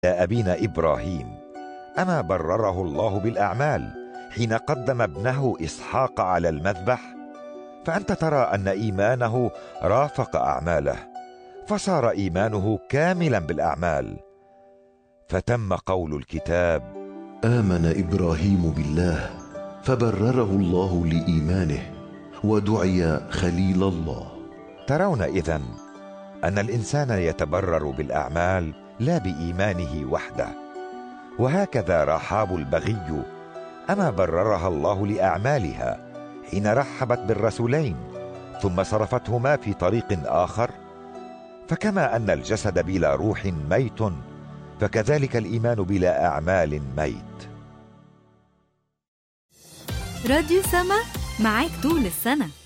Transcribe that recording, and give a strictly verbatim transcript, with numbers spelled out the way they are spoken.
أبينا إبراهيم، أما برره الله بالأعمال حين قدم ابنه إسحاق على المذبح؟ فأنت ترى أن إيمانه رافق أعماله، فصار إيمانه كاملا بالأعمال. فتم قول الكتاب: آمن إبراهيم بالله فبرره الله لإيمانه ودعي خليل الله. ترون إذن أن الإنسان يتبرر بالأعمال لا بإيمانه وحده. وهكذا رحاب البغي، أما بررها الله لأعمالها حين رحبت بالرسولين ثم صرفتهما في طريق آخر. فكما أن الجسد بلا روح ميت، فكذلك الإيمان بلا أعمال ميت. راديو سما معاك طول السنة.